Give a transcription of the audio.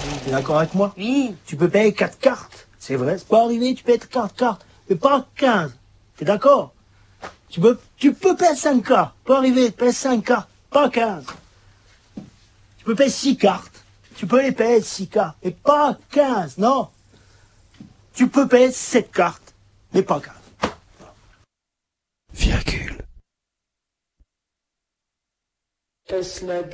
T'es d'accord avec moi? Oui. Tu peux payer 4 cartes. C'est vrai, c'est pas arrivé, tu payes 4 cartes. Mais pas 15. T'es d'accord? Tu peux payer 5 cartes. Pas arriver, payer 5 cartes. Pas 15. Tu peux payer 6 cartes. Tu peux les payer 6 cartes. Mais pas 15, non. Tu peux payer 7 cartes. Mais pas 15. Virgule.